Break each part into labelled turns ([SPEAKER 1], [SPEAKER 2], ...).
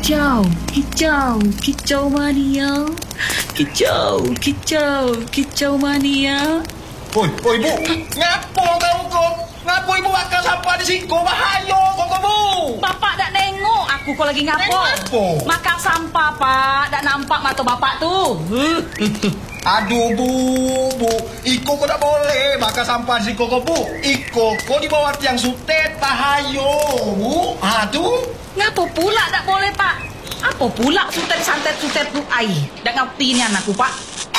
[SPEAKER 1] Kicau, kicau, kicau mania. Kicau, kicau, kicau mania.
[SPEAKER 2] Oi, Bu, ngapo kamu kok? Ngapo ibu bakal sampah di sini? Bahaya kok kamu.
[SPEAKER 1] Bapak tak nengok aku kok lagi ngapo?
[SPEAKER 2] Nengok apa?
[SPEAKER 1] Makan sampah, Pak. Tak nampak mata bapak tu.
[SPEAKER 2] Aduh, Bu, Iko kok tak boleh makan sampah di sini kok, Bu. Iko kok di bawah tiang sutet, bahaya, Bu. Aduh.
[SPEAKER 1] Ngapo pula tak boleh, Pak? Apa pula sutet-santet-sutet tu air? Tak ngerti ni anakku, Pak.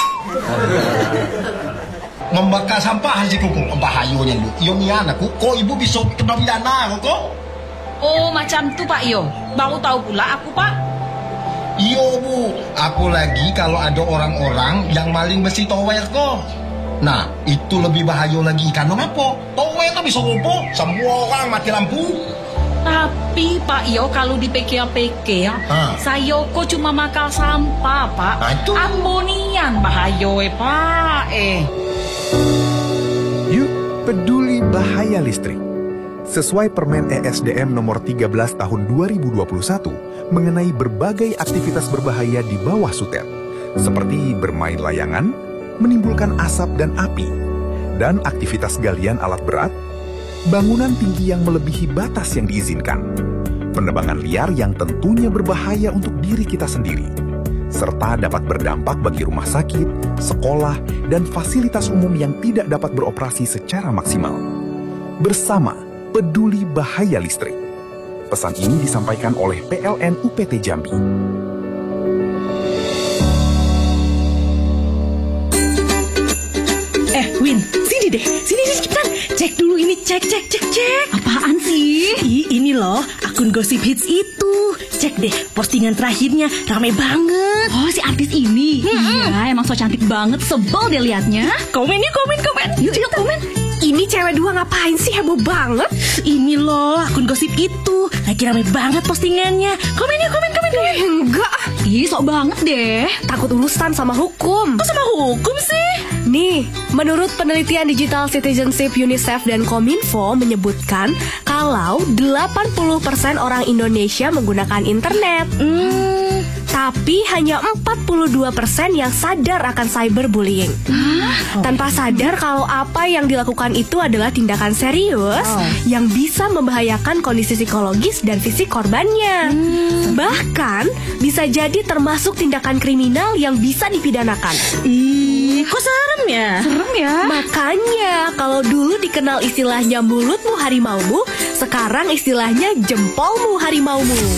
[SPEAKER 2] Membakar sampah di sini kok, bahayanya, Bu. Iyo ni anakku, kok ibu bisa kena pidana kok?
[SPEAKER 1] Oh, macam tu, Pak Yo. Baru tahu pula aku, Pak.
[SPEAKER 2] Iyo, Bu, apalagi kalau ada orang-orang yang maling besi tower kok. Nah, itu lebih bahaya lagi. Karena apa? Tower itu bisa lumpuh, semua orang mati lampu.
[SPEAKER 1] Tapi Pak Yo, kalau dipikir-pikir, saya kok cuma makan sampah, Pak.
[SPEAKER 2] Nah, itu.
[SPEAKER 1] Ambonian bahaya, Pak.
[SPEAKER 3] Yuk, peduli bahaya listrik. Sesuai Permen ESDM nomor 13 tahun 2021 mengenai berbagai aktivitas berbahaya di bawah sutet, seperti bermain layangan, menimbulkan asap dan api, dan aktivitas galian alat berat, bangunan tinggi yang melebihi batas yang diizinkan, penebangan liar yang tentunya berbahaya untuk diri kita sendiri, serta dapat berdampak bagi rumah sakit, sekolah, dan fasilitas umum yang tidak dapat beroperasi secara maksimal. Bersama peduli bahaya listrik. Pesan ini disampaikan oleh PLN UPT Jambi.
[SPEAKER 4] Win, sini deh, sini cepetan. Cek dulu ini, cek. Apaan sih? Ini loh, akun Gosip Hits itu. Cek deh, postingan terakhirnya rame banget.
[SPEAKER 5] Oh, si artis ini. Iya, emang so cantik banget, sebel deh liatnya.
[SPEAKER 4] Komen. Yuk komen. Ini cewek dua ngapain sih, heboh banget? Ini loh, akun Gosip itu. Lagi rame banget postingannya. Komen.
[SPEAKER 5] Enggak. Ih, sok banget deh.
[SPEAKER 6] Takut urusan sama hukum.
[SPEAKER 4] Kok sama hukum sih?
[SPEAKER 6] Nih, menurut penelitian Digital Citizenship UNICEF dan Kominfo menyebutkan kalau 80% orang Indonesia menggunakan internet. Tapi hanya 42% yang sadar akan cyberbullying. Tanpa sadar kalau apa yang dilakukan itu adalah tindakan serius yang bisa membahayakan kondisi psikologis dan fisik korbannya. Bahkan bisa jadi termasuk tindakan kriminal yang bisa dipidanakan.
[SPEAKER 4] Kok serem ya?
[SPEAKER 6] Makanya kalau dulu dikenal istilahnya mulutmu harimaumu, sekarang istilahnya jempolmu harimaumu.